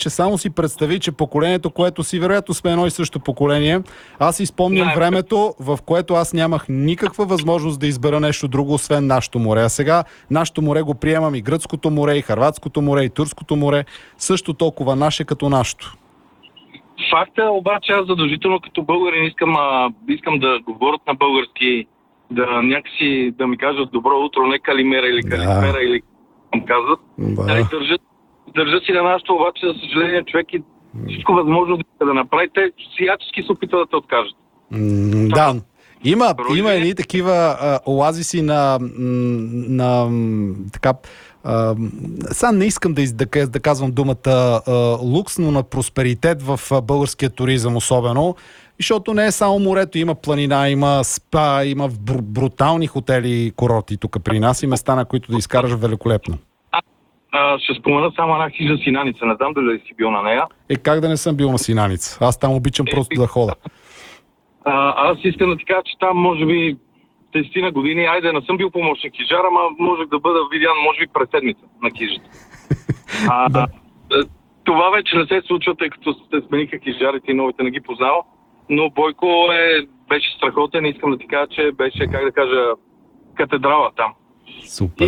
че само си представи, че поколението, което си, вероятно сме едно и също поколение, аз си спомням времето, в което аз нямах никаква възможност да избера нещо друго, освен нашето море. А сега нашето море го приемам и Гръцкото море, и Хърватското море, и Турското море, също толкова наше като нашето. Факта обаче, аз задължително като българин искам да говорят на български, да някакси да ми кажат добро утро, не калимера или калимера или към казват. Да. Държат си на нашето, обаче, за съжаление, човек и всичко възможно да направи. Те всячески се опитват да те откажат. Да. Има едни такива оазиси на така... Сега не искам да казвам думата лукс, но на просперитет в българския туризъм особено, защото не е само морето, има планина, има спа, има брутални хотели и курорти тук при нас и места, на които да изкараш великолепно. Ще спомена само една хижа Синаница, не знам дали си бил на нея. Как да не съм бил на Синаница? Аз там обичам просто да хода. Аз искам да ти кажа, че там може би 10 години, айде не съм бил помощник хижар, ама можех да бъда видян, може би през седмица на хижата. Това вече не се случва, тъй като се смениха хижарите и новите не ги познавам, но Бойко беше страхотен и искам да ти кажа, че беше, как да кажа, катедрала там. Супер.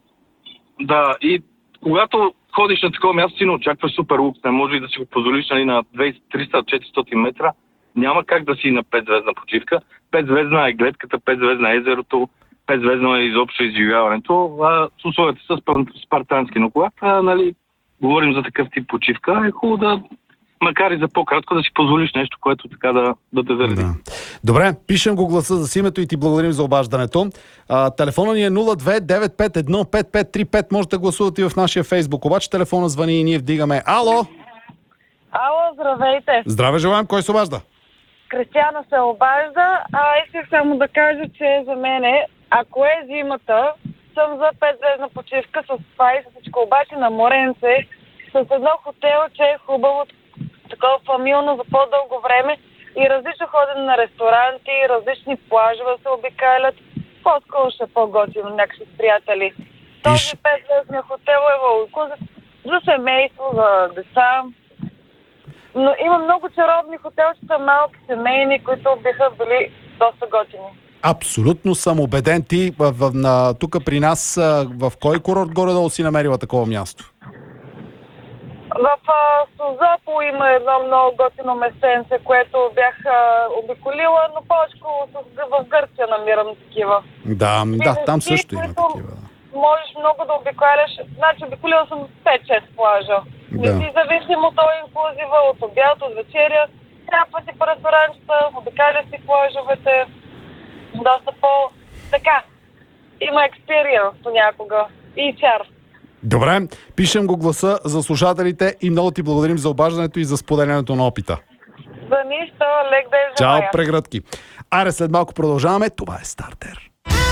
И когато ходиш на такова място, си не очакваш супер лукс, не може и да си го позволиш на 300-400 метра. Няма как да си на 5-звездна почивка. 5-звездна е гледката, 5-звездна е езерото, 5-звездна е изобщо изживяването. Условията са спартански, но когато говорим за такъв тип почивка, е хубаво да, макар и за по-кратко, да си позволиш нещо, което така да те зареди. Да. Добре, пишем го гласа за името и ти благодарим за обаждането. Телефона ни е 02-951-5535. Можете да гласувате и в нашия Фейсбук. Обаче телефона звъни и ние вдигаме. Ало! Ало, здравейте! Здраве желаем, кой се обажда? Кристияна се обажда. Исках само да кажа, че за мене, ако е зимата, съм за 5-звездна почивка с това и с всичко. Обаче на моренце, с едно хотелче е хубаво, такова фамилно за по-дълго време и различно ходене на ресторанти, различни плажове се обикалят. По-скоро ще е по-готино, някакси с приятели. Този 5-звездния хотел е за семейство, за деца. Но има много чаровни хотелчета, малки, семейни, които биха били доста готини. Абсолютно съм убеден. Ти тук при нас в кой курорт горе-долу си намерила такова място? В Созопол има едно много готино местенце, което бях обиколила, но по-скоро в Гърция намирам такива. Да, там също има такива. Можеш много да обикаляш. Значи обиколила съм 5-6 плажа. Не си зависим от инклюзива, от обяд, от вечеря. Трябва си по ресторанчета, обикаля си плажовете. Доста така. Има експириенс понякога. И чар. Добре, пишем го гласа за слушателите и много ти благодарим за обаждането и за споделянето на опита. За нищо, лек да е желая. Чао, прегръдки. Аре, след малко продължаваме. Това е Стартер.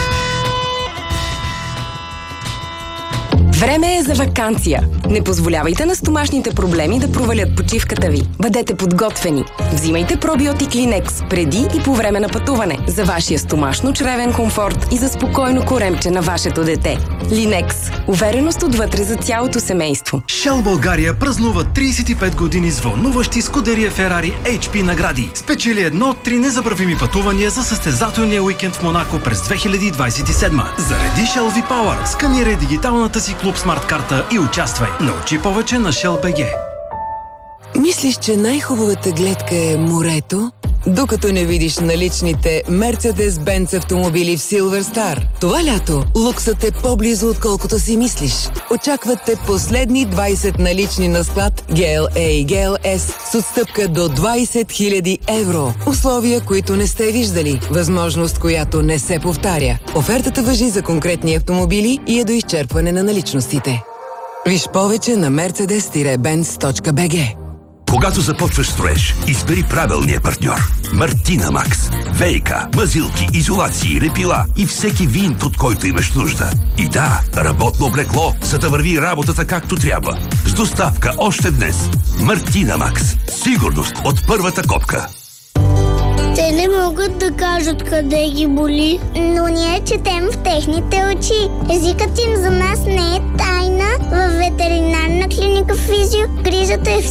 Време е за ваканция. Не позволявайте на стомашните проблеми да провалят почивката ви. Бъдете подготвени. Взимайте пробиотик Линекс преди и по време на пътуване за вашия стомашно-чревен комфорт и за спокойно коремче на вашето дете. Линекс. Увереност отвътре за цялото семейство. Shell България празнува 35 години с вълнуващи Скудерия Ферари HP награди. Спечели 1 от 3 незабравими пътувания за състезателния уикенд в Монако през 2027. Зареди Shell V-Power. Сканирай дигиталната си Клуб Смарт карта и участвай. Научи повече на Shell BG. Мислиш, че най-хубавата гледка е морето? Докато не видиш наличните Mercedes-Benz автомобили в Silver Star. Това лято луксът е по-близо, отколкото си мислиш. Очакват те последни 20 налични на склад GLA и GLS с отстъпка до 20 000 евро. Условия, които не сте виждали. Възможност, която не се повтаря. Офертата важи за конкретни автомобили и е до изчерпване на наличностите. Виж повече на mercedes-benz.bg. Когато започваш строеж, избери правилния партньор. Мартина Макс. ВиК, мазилки, изолации, репила и всеки винт, от който имаш нужда. И да, работно облекло, за да върви работата както трябва. С доставка още днес. Мартина Макс. Сигурност от първата копка. Те не могат да кажат къде ги боли, но ние четем в техните очи. Езикът им за нас не е тайна. Във ветеринарна клиника Физио грижата е